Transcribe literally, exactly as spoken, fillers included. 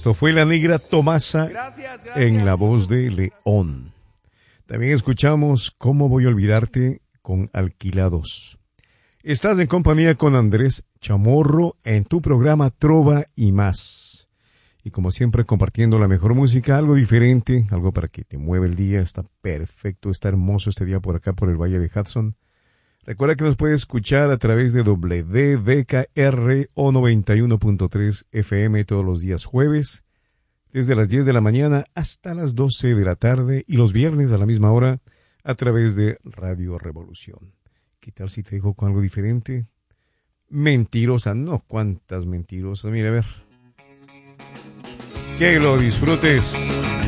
Esto fue La Negra Tomasa Gracias, gracias. en la voz de León. También escuchamos Cómo voy a olvidarte con Alquilados. Estás en compañía con Andrés Chamorro en tu programa Trova y Más. Y como siempre compartiendo la mejor música, algo diferente, algo para que te mueva el día. Está perfecto, está hermoso este día por acá por el Valle de Hudson. Recuerda que nos puedes escuchar a través de W D K R o noventa y uno punto tres F M todos los días jueves, desde las diez de la mañana hasta las doce de la tarde y los viernes a la misma hora a través de Radio Revolución. ¿Qué tal si te dejo con algo diferente? Mentirosa, no, cuántas mentirosas, mira a ver. Que lo disfrutes.